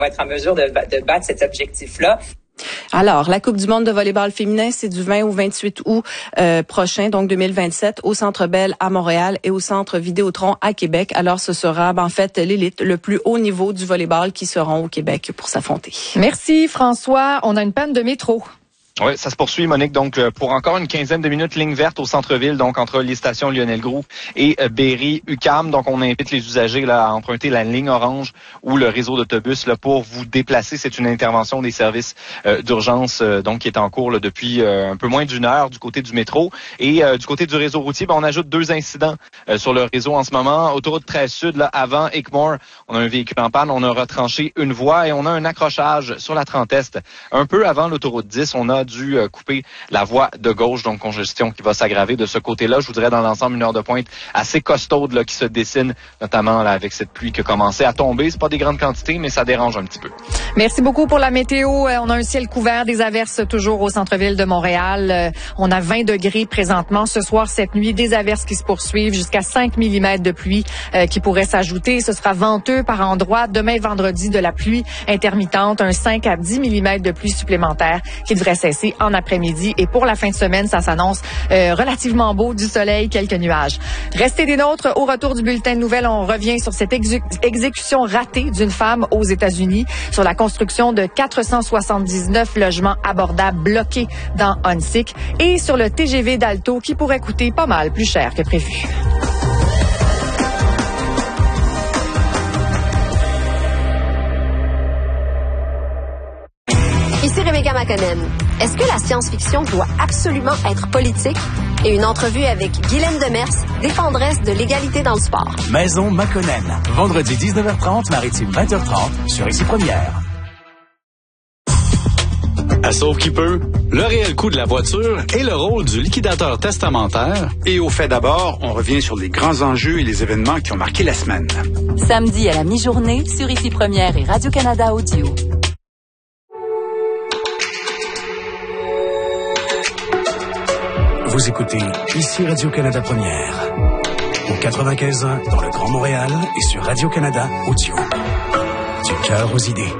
va être en mesure de battre cet objectif-là. Alors, la Coupe du monde de volley-ball féminin, c'est du 20 au 28 août prochain, donc 2027, au Centre Bell à Montréal et au Centre Vidéotron à Québec. Alors, ce sera en fait l'élite, le plus haut niveau du volley-ball qui seront au Québec pour s'affronter. Merci François. On a une panne de métro. Oui, ça se poursuit, Monique. Donc, pour encore une quinzaine de minutes, ligne verte au centre-ville, donc entre les stations Lionel-Groulx et Berry-UQAM. Donc, on invite les usagers là, à emprunter la ligne orange ou le réseau d'autobus là, pour vous déplacer. C'est une intervention des services d'urgence donc qui est en cours là, depuis un peu moins d'une heure du côté du métro. Et du côté du réseau routier, on ajoute 2 incidents sur le réseau en ce moment. Autoroute 13 Sud, là, avant Hickmore, on a un véhicule en panne, on a retranché une voie et on a un accrochage sur la 30 Est. Un peu avant l'autoroute 10, on a dû couper la voie de gauche, donc congestion qui va s'aggraver de ce côté-là. Je vous dirais dans l'ensemble une heure de pointe assez costaude là, qui se dessine, notamment là, avec cette pluie qui a commencé à tomber. C'est pas des grandes quantités, mais ça dérange un petit peu. Merci beaucoup pour la météo. On a un ciel couvert, des averses toujours au centre-ville de Montréal. On a 20 degrés présentement. Ce soir, cette nuit, des averses qui se poursuivent jusqu'à 5 mm de pluie qui pourraient s'ajouter. Ce sera venteux par endroits. Demain, vendredi, de la pluie intermittente, un 5 à 10 mm de pluie supplémentaire qui devrait cesser en après-midi. Et pour la fin de semaine, ça s'annonce relativement beau, du soleil, quelques nuages. Restez des nôtres. Au retour du bulletin de nouvelles, on revient sur cette exécution ratée d'une femme aux États-Unis, sur la construction de 479 logements abordables bloqués dans Huntsic et sur le TGV d'Alto qui pourrait coûter pas mal plus cher que prévu. Ici Rebecca McConnell. Est-ce que la science-fiction doit absolument être politique? Et une entrevue avec Guylaine Demers, défendresse de l'égalité dans le sport. Maison McConnell. Vendredi 19h30, Maritime 20h30, sur Ici Première. À Sauve qui peut, le réel coût de la voiture et le rôle du liquidateur testamentaire. Et au fait d'abord, on revient sur les grands enjeux et les événements qui ont marqué la semaine. Samedi à la mi-journée, sur Ici Première et Radio-Canada Audio. Vous écoutez Ici Radio-Canada Première. Au 95.1 dans le Grand Montréal et sur Radio-Canada Audio. Du cœur aux idées.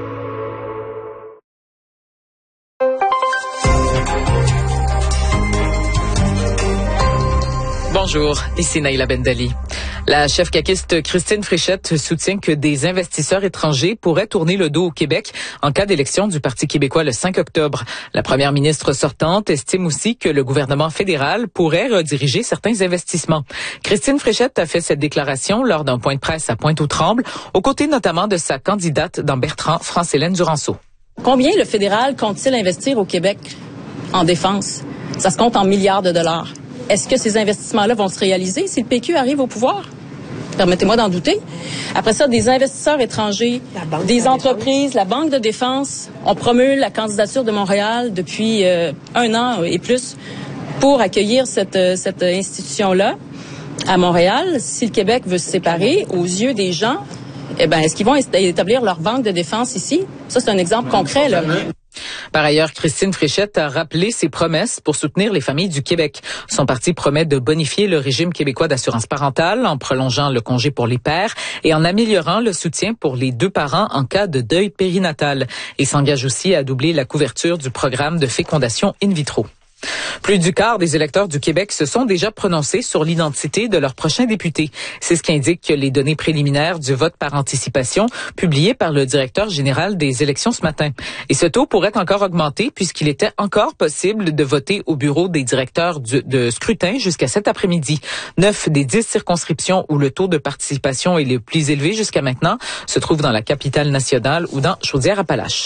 Bonjour, ici Naïla Bendali. La chef caquiste Christine Fréchette soutient que des investisseurs étrangers pourraient tourner le dos au Québec en cas d'élection du Parti québécois le 5 octobre. La première ministre sortante estime aussi que le gouvernement fédéral pourrait rediriger certains investissements. Christine Fréchette a fait cette déclaration lors d'un point de presse à Pointe-aux-Trembles, aux côtés notamment de sa candidate dans Bertrand, France-Hélène Duranceau. Combien le fédéral compte-t-il investir au Québec en défense? Ça se compte en milliards de dollars. Est-ce que ces investissements-là vont se réaliser si le PQ arrive au pouvoir? Permettez-moi d'en douter. Après ça, des investisseurs étrangers, des entreprises, la Banque de défense, on promulgue la candidature de Montréal depuis 1 an et plus pour accueillir cette institution-là à Montréal. Si le Québec veut se séparer, aux yeux des gens, est-ce qu'ils vont établir leur banque de défense ici? Ça, c'est un exemple concret, là. Par ailleurs, Christine Fréchette a rappelé ses promesses pour soutenir les familles du Québec. Son parti promet de bonifier le régime québécois d'assurance parentale en prolongeant le congé pour les pères et en améliorant le soutien pour les 2 parents en cas de deuil périnatal. Il s'engage aussi à doubler la couverture du programme de fécondation in vitro. Plus du quart des électeurs du Québec se sont déjà prononcés sur l'identité de leur prochain député. C'est ce qu'indiquent les données préliminaires du vote par anticipation publiées par le directeur général des élections ce matin. Et ce taux pourrait encore augmenter puisqu'il était encore possible de voter au bureau des directeurs de scrutin jusqu'à cet après-midi. 9 des 10 circonscriptions où le taux de participation est le plus élevé jusqu'à maintenant se trouvent dans la capitale nationale ou dans Chaudière-Appalaches.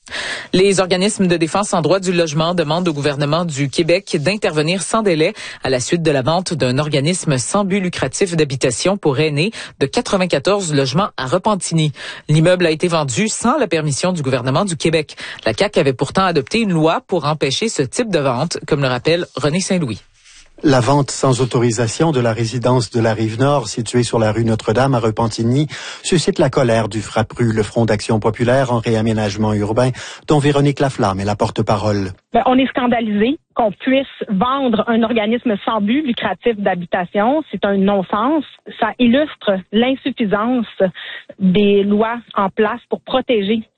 Les organismes de défense en droit du logement demandent au gouvernement du Québec d'intervenir sans délai à la suite de la vente d'un organisme sans but lucratif d'habitation pour aînés de 94 logements à Repentigny. L'immeuble a été vendu sans la permission du gouvernement du Québec. La CAQ avait pourtant adopté une loi pour empêcher ce type de vente, comme le rappelle René Saint-Louis. La vente sans autorisation de la résidence de la Rive-Nord, située sur la rue Notre-Dame à Repentigny, suscite la colère du FRAPRU, le Front d'action populaire en réaménagement urbain, dont Véronique Laflamme est la porte-parole. On est scandalisé qu'on puisse vendre un organisme sans but lucratif d'habitation. C'est un non-sens. Ça illustre l'insuffisance des lois en place pour protéger